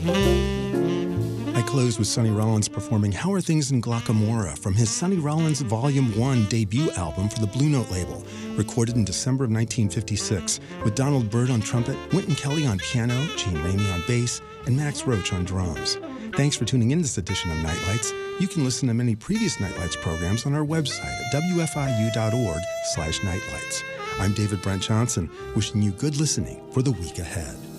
I close with Sonny Rollins performing How Are Things in Glockamora from his Sonny Rollins Volume 1 debut album for the Blue Note label, recorded in December of 1956, with Donald Byrd on trumpet, Wynton Kelly on piano, Gene Ramey on bass, and Max Roach on drums. Thanks for tuning in this edition of Nightlights. You can listen to many previous Nightlights programs on our website at wfiu.org/nightlights. I'm David Brent Johnson, wishing you good listening for the week ahead.